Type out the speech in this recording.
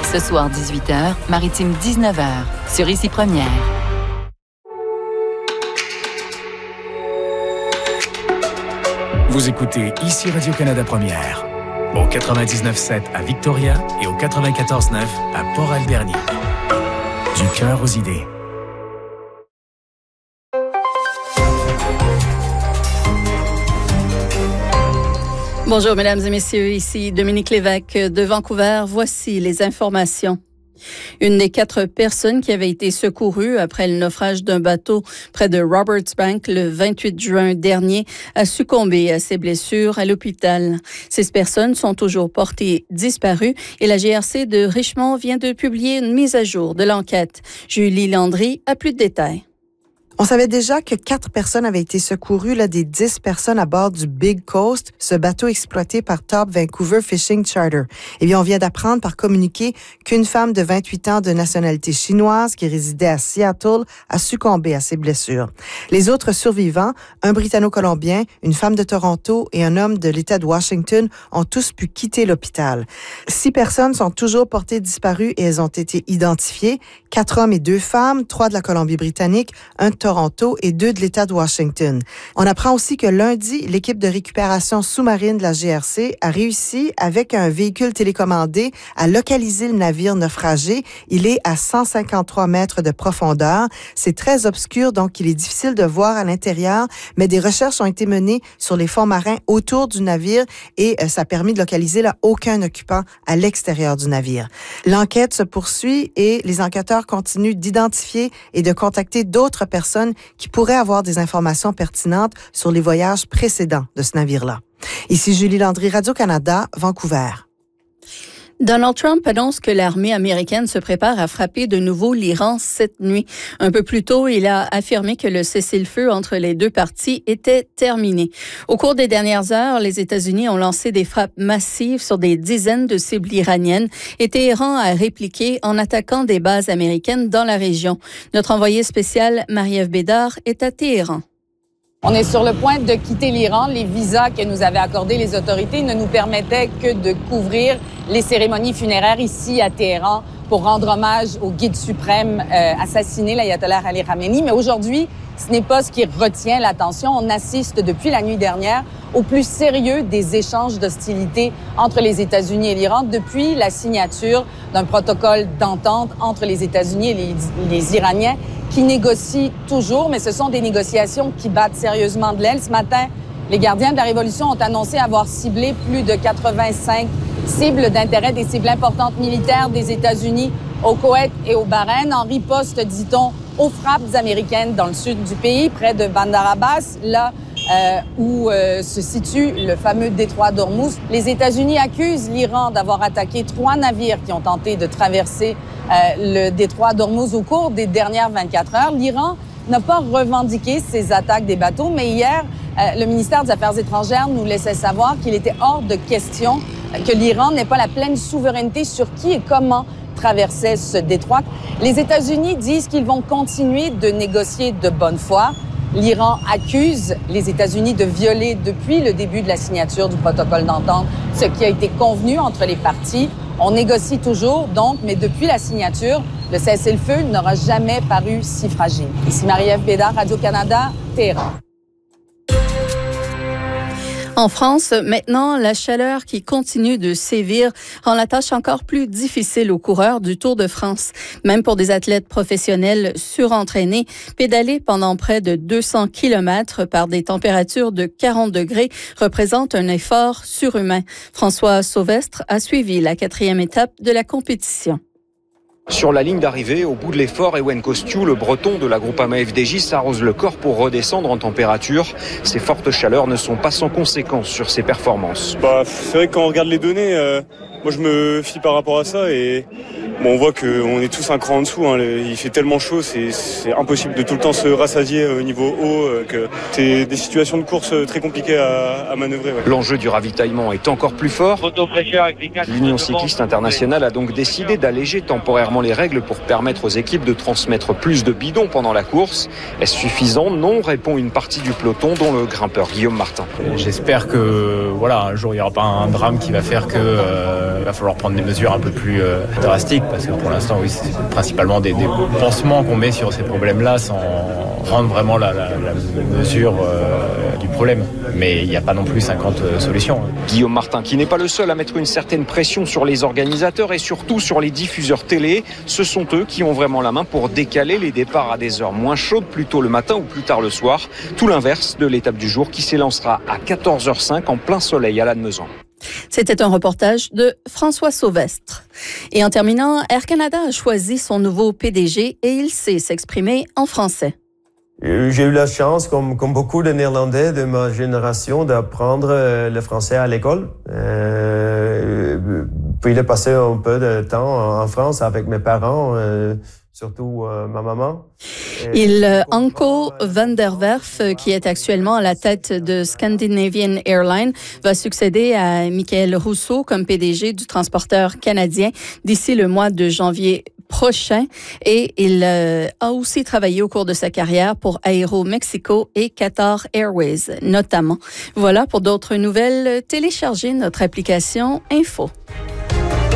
Ce soir 18h, Maritime 19h, sur Ici Première. Vous écoutez Ici Radio-Canada Première, au 99.7 à Victoria et au 94.9 à Port-Alberni. Du cœur aux idées. Bonjour, mesdames et messieurs, ici Dominique Lévesque de Vancouver. Voici les informations. Une des 4 personnes qui avait été secourues après le naufrage d'un bateau près de Roberts Bank le 28 juin dernier a succombé à ses blessures à l'hôpital. 6 personnes sont toujours portées disparues et la GRC de Richmond vient de publier une mise à jour de l'enquête. Julie Landry a plus de détails. On savait déjà que 4 personnes avaient été secourues des 10 personnes à bord du Big Coast, ce bateau exploité par Top Vancouver Fishing Charter. Eh bien, on vient d'apprendre par communiqué qu'une femme de 28 ans de nationalité chinoise qui résidait à Seattle a succombé à ses blessures. Les autres survivants, un Britanno-Colombien, une femme de Toronto et un homme de l'État de Washington, ont tous pu quitter l'hôpital. 6 personnes sont toujours portées disparues et elles ont été identifiées. 4 hommes et 2 femmes, 3 de la Colombie-Britannique, 1 de Toronto et 2 de l'État de Washington. On apprend aussi que lundi, l'équipe de récupération sous-marine de la GRC a réussi, avec un véhicule télécommandé, à localiser le navire naufragé. Il est à 153 mètres de profondeur. C'est très obscur, donc il est difficile de voir à l'intérieur, mais des recherches ont été menées sur les fonds marins autour du navire et ça a permis de localiser aucun occupant à l'extérieur du navire. L'enquête se poursuit et les enquêteurs continuent d'identifier et de contacter d'autres personnes qui pourraient avoir des informations pertinentes sur les voyages précédents de ce navire-là. Ici Julie Landry, Radio-Canada, Vancouver. Donald Trump annonce que l'armée américaine se prépare à frapper de nouveau l'Iran cette nuit. Un peu plus tôt, il a affirmé que le cessez-le-feu entre les 2 parties était terminé. Au cours des dernières heures, les États-Unis ont lancé des frappes massives sur des dizaines de cibles iraniennes et Téhéran a répliqué en attaquant des bases américaines dans la région. Notre envoyé spécial, Marie-Ève Bédard, est à Téhéran. On est sur le point de quitter l'Iran. Les visas que nous avaient accordés les autorités ne nous permettaient que de couvrir les cérémonies funéraires ici à Téhéran pour rendre hommage au guide suprême assassiné, l'ayatollah Ali Khamenei. Mais aujourd'hui, ce n'est pas ce qui retient l'attention. On assiste depuis la nuit dernière au plus sérieux des échanges d'hostilité entre les États-Unis et l'Iran depuis la signature d'un protocole d'entente entre les États-Unis et les Iraniens qui négocient toujours, mais ce sont des négociations qui battent sérieusement de l'aile. Ce matin, les gardiens de la Révolution ont annoncé avoir ciblé plus de 85 cibles d'intérêt, des cibles importantes militaires des États-Unis au Koweït et au Bahreïn, en riposte, dit-on, aux frappes américaines dans le sud du pays, près de Bandar Abbas, là où se situe le fameux détroit d'Ormuz. Les États-Unis accusent l'Iran d'avoir attaqué 3 navires qui ont tenté de traverser le détroit d'Ormuz au cours des dernières 24 heures. L'Iran n'a pas revendiqué ces attaques des bateaux, mais hier, le ministère des Affaires étrangères nous laissait savoir qu'il était hors de question que l'Iran n'ait pas la pleine souveraineté sur qui et comment traversait ce détroit. Les États-Unis disent qu'ils vont continuer de négocier de bonne foi. L'Iran accuse les États-Unis de violer depuis le début de la signature du protocole d'entente ce qui a été convenu entre les parties. On négocie toujours, donc, mais depuis la signature, le cessez-le-feu n'aura jamais paru si fragile. Ici Marie-Ève Bédard, Radio-Canada, Téhéran. En France, maintenant, la chaleur qui continue de sévir rend la tâche encore plus difficile aux coureurs du Tour de France. Même pour des athlètes professionnels surentraînés, pédaler pendant près de 200 km par des températures de 40 degrés représente un effort surhumain. François Sauvestre a suivi la 4e étape de la compétition. Sur la ligne d'arrivée, au bout de l'effort, Ewen Kostiou, le breton de la Groupama FDJ, s'arrose le corps pour redescendre en température. Ces fortes chaleurs ne sont pas sans conséquences sur ses performances. C'est vrai que quand on regarde les données, moi je me fie par rapport à ça et Bon, on voit qu'on est tous un cran en dessous, hein. Il fait tellement chaud, c'est impossible de tout le temps se rassasier au niveau haut, que c'est des situations de course très compliquées à manœuvrer. Ouais. L'enjeu du ravitaillement est encore plus fort. L'Union cycliste internationale a donc décidé d'alléger temporairement les règles pour permettre aux équipes de transmettre plus de bidons pendant la course. Est-ce suffisant? Non, répond une partie du peloton, dont le grimpeur Guillaume Martin. J'espère que un jour il n'y aura pas un drame qui va faire que va falloir prendre des mesures un peu plus drastiques, parce que pour l'instant, oui, c'est principalement des pansements qu'on met sur ces problèmes-là sans rendre vraiment la mesure du problème. Mais il n'y a pas non plus 50 solutions. Guillaume Martin, qui n'est pas le seul à mettre une certaine pression sur les organisateurs et surtout sur les diffuseurs télé. Ce sont eux qui ont vraiment la main pour décaler les départs à des heures moins chaudes, plus tôt le matin ou plus tard le soir. Tout l'inverse de l'étape du jour qui s'élancera à 14h05 en plein soleil à Lannemezan. C'était un reportage de François Sauvestre. Et en terminant, Air Canada a choisi son nouveau PDG et il sait s'exprimer en français. J'ai eu la chance, comme beaucoup de Néerlandais de ma génération, d'apprendre le français à l'école. Puis de passer un peu de temps en France avec mes parents, surtout ma maman. Anko van der Werf, qui est actuellement à la tête de Scandinavian Airlines, va succéder à Michael Rousseau comme PDG du transporteur canadien d'ici le mois de janvier prochain. Et il a aussi travaillé au cours de sa carrière pour Aéromexico et Qatar Airways, notamment. Voilà, pour d'autres nouvelles, téléchargez notre application Info.